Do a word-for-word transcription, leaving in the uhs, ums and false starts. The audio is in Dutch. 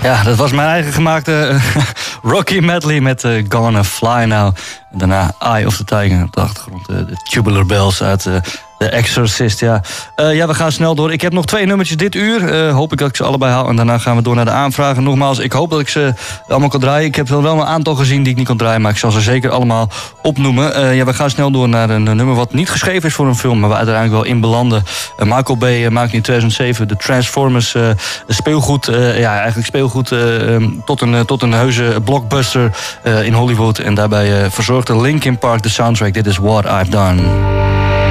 Ja, dat was mijn eigen gemaakte uh, Rocky medley met uh, Gonna Fly Now. En daarna Eye of the Tiger op de achtergrond. Uh, de Tubular Bells uit uh, The Exorcist, ja. Uh, ja, we gaan snel door. Ik heb nog twee nummertjes dit uur. Uh, hoop ik dat ik ze allebei haal. En daarna gaan we door naar de aanvragen. Nogmaals, ik hoop dat ik ze allemaal kan draaien. Ik heb wel een aantal gezien die ik niet kan draaien. Maar ik zal ze zeker allemaal opnoemen. Uh, ja, we gaan snel door naar een nummer wat niet geschreven is voor een film. Maar waar uiteindelijk wel in belanden. Uh, Michael Bay uh, maakte in tweeduizend zeven de Transformers uh, speelgoed. Uh, ja, eigenlijk speelgoed uh, um, tot, een, uh, tot een heuse blockbuster uh, in Hollywood. En daarbij uh, verzorgde Linkin Park de soundtrack. Dit is What I've Done.